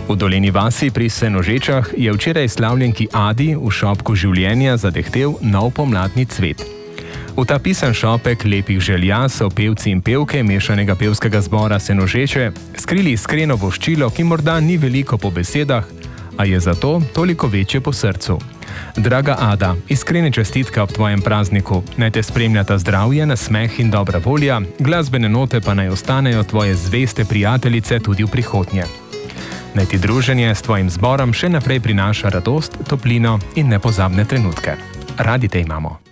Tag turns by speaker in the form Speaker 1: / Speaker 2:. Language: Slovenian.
Speaker 1: V Dolenji vasi pri Senožečah je včeraj slavljenki Adi v šopku življenja zadehtel nov pomladni cvet. V ta pisan šopek lepih želja so pevci in pevke mešanega pevskega zbora Senožeče skrili iskreno voščilo, ki morda ni veliko po besedah, a je zato toliko večje po srcu. Draga Ada, iskrene čestitke ob tvojem prazniku. Naj te spremljata zdravje, nasmeh in dobra volja, glasbene note pa naj ostanejo tvoje zveste prijateljice tudi v prihodnje. Naj ti druženje s tvojim zborom še naprej prinaša radost, toplino in nepozabne trenutke. Radi te imamo.